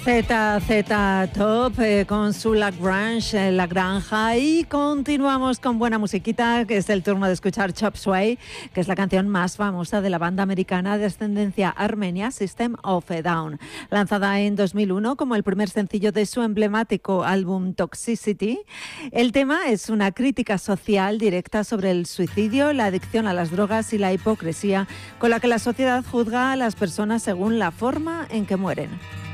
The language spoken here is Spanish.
ZZ Top con su Lagrange, La Granja, y continuamos con buena musiquita, que es el turno de escuchar Chop Suey, que es la canción más famosa de la banda americana de ascendencia armenia System of a Down. Lanzada en 2001 como el primer sencillo de su emblemático álbum Toxicity, el tema es una crítica social directa sobre el suicidio, la adicción a las drogas y la hipocresía con la que la sociedad juzga a las personas según la forma en que mueren.